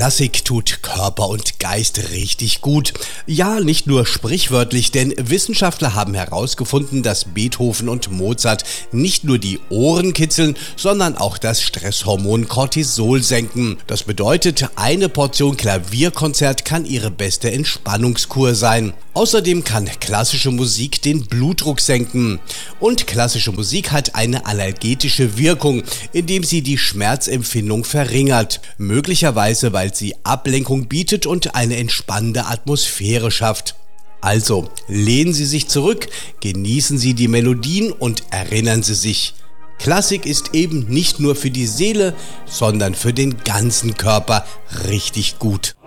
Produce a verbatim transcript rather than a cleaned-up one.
Klassik tut Körper und Geist richtig gut. Ja, nicht nur sprichwörtlich, denn Wissenschaftler haben herausgefunden, dass Beethoven und Mozart nicht nur die Ohren kitzeln, sondern auch das Stresshormon Cortisol senken. Das bedeutet, eine Portion Klavierkonzert kann ihre beste Entspannungskur sein. Außerdem kann klassische Musik den Blutdruck senken. Und klassische Musik hat eine analgetische Wirkung, indem sie die Schmerzempfindung verringert. Möglicherweise, weil sie Ablenkung bietet und eine entspannende Atmosphäre schafft. Also, lehnen Sie sich zurück, genießen Sie die Melodien und erinnern Sie sich: Klassik ist eben nicht nur für die Seele, sondern für den ganzen Körper richtig gut.